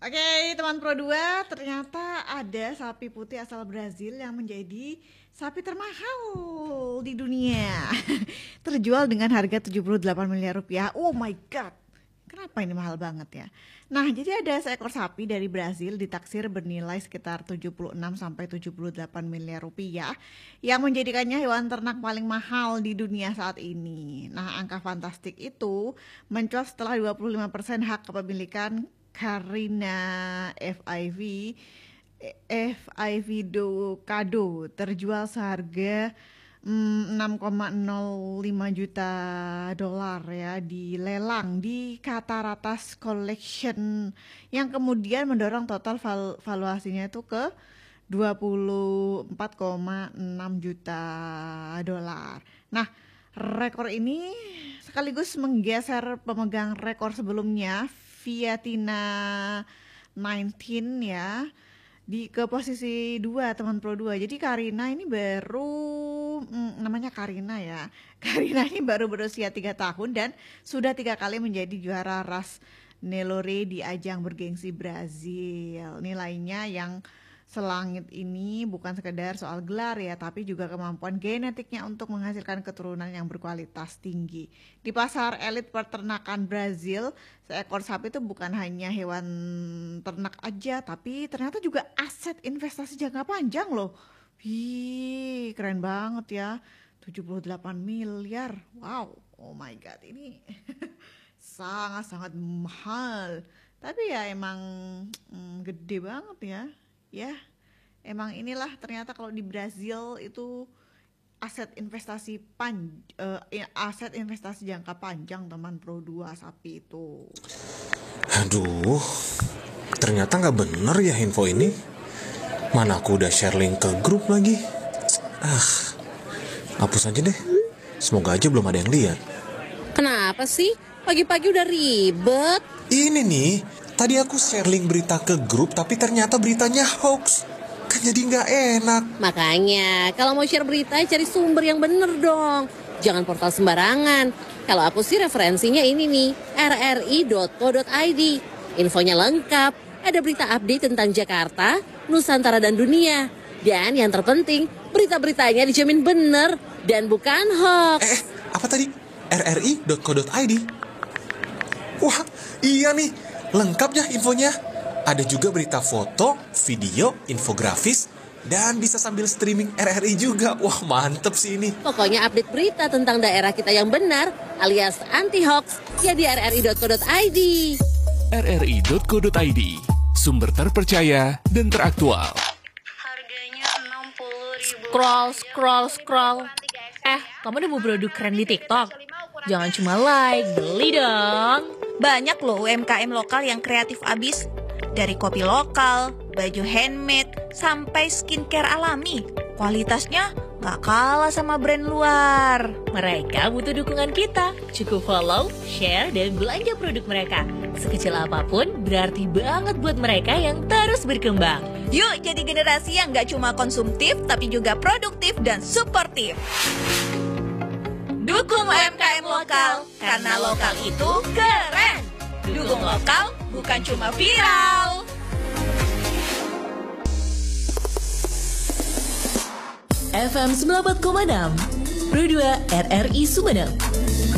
Oke, teman Pro 2, ternyata ada sapi putih asal Brazil yang menjadi sapi termahal di dunia. Terjual dengan harga 78 miliar rupiah. Oh my god. Kenapa ini mahal banget ya? Nah, jadi ada seekor sapi dari Brazil ditaksir bernilai sekitar 76 sampai 78 miliar rupiah yang menjadikannya hewan ternak paling mahal di dunia saat ini. Nah, angka fantastik itu mencuat setelah 25% hak kepemilikan Carina FIV Ducado terjual seharga 6,05 juta dolar ya di lelang di Cataratas Collection yang kemudian mendorong total valuasinya itu ke 24,6 juta dolar. Nah, rekor ini sekaligus menggeser pemegang rekor sebelumnya Viatina 19 ya ke posisi 2 teman Pro 2. Jadi Carina ini baru namanya Carina ya. Carina ini baru berusia 3 tahun dan sudah 3 kali menjadi juara ras Nelore di ajang bergengsi Brazil. Nilainya yang selangit ini bukan sekedar soal gelar ya, tapi juga kemampuan genetiknya untuk menghasilkan keturunan yang berkualitas tinggi. Di pasar elit peternakan Brazil, seekor sapi itu bukan hanya hewan ternak aja, tapi ternyata juga aset investasi jangka panjang loh. Wih, keren banget ya. 78 miliar. Wow, oh my god, ini sangat-sangat mahal. Tapi ya emang gede banget ya. Ya, emang inilah ternyata kalau di Brazil itu aset investasi jangka panjang teman Pro 2 sapi itu. Aduh, ternyata nggak bener ya info ini. Mana aku udah share link ke grup lagi. Hapus aja deh. Semoga aja belum ada yang lihat. Kenapa sih? Pagi-pagi udah ribet. Ini nih, tadi aku share link berita ke grup tapi ternyata beritanya hoax. Kan jadi nggak enak. Makanya kalau mau share berita cari sumber yang bener dong. Jangan portal sembarangan. Kalau aku sih referensinya ini nih, rri.co.id. Infonya lengkap. Ada berita update tentang Jakarta, Nusantara dan dunia. Dan yang terpenting, berita-beritanya dijamin bener dan bukan hoax. Apa tadi? rri.co.id. Wah, iya nih. Lengkap ya infonya. Ada juga berita foto, video, infografis, dan bisa sambil streaming RRI juga. Wah, mantep sih ini. Pokoknya update berita tentang daerah kita yang benar alias anti-hoax ya di rri.co.id. rri.co.id, sumber terpercaya dan teraktual. Harganya 60.000. Scroll. Kamu udah mau produk keren di TikTok? Jangan cuma like, beli dong. Banyak loh UMKM lokal yang kreatif abis. Dari kopi lokal, baju handmade, sampai skincare alami. Kualitasnya gak kalah sama brand luar. Mereka butuh dukungan kita. Cukup follow, share, dan belanja produk mereka. Sekecil apapun berarti banget buat mereka yang terus berkembang. Yuk jadi generasi yang gak cuma konsumtif, tapi juga produktif dan suportif. Dukung UMKM lokal, karena lokal itu keren. Dukung lokal, bukan cuma viral. FM 94,6 Pro 2 RRI Sumedang.